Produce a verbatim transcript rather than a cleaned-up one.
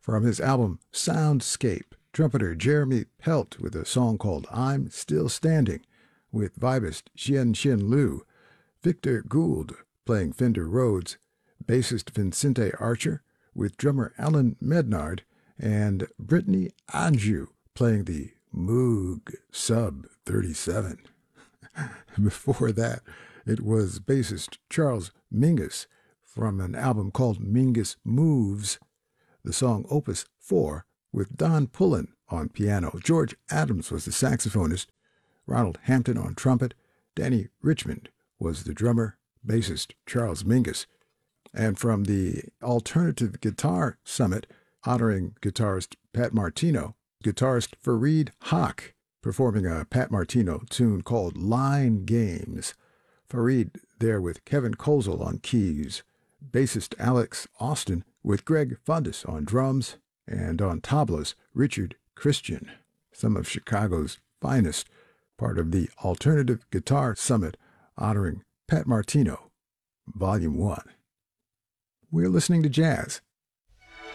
From his album Soundscape, trumpeter Jeremy Pelt with a song called I'm Still Standing, with vibist Xian Xin Liu, Victor Gould playing Fender Rhodes, bassist Vincente Archer with drummer Alan Mednard, and Brittany Anjou playing the Moog Sub thirty-seven. Before that, it was bassist Charles Mingus from an album called Mingus Moves, the song Opus four with Don Pullen on piano. George Adams was the saxophonist, Ronald Hampton on trumpet, Danny Richmond was the drummer, bassist Charles Mingus. And from the Alternative Guitar Summit, honoring guitarist Pat Martino, guitarist Fareed Haq performing a Pat Martino tune called Line Games. Fareed there with Kevin Kozel on keys, bassist Alex Austin with Greg Fundus on drums, and on tablas, Richard Christian, some of Chicago's finest, part of the Alternative Guitar Summit honoring Pat Martino, Volume one. We're listening to jazz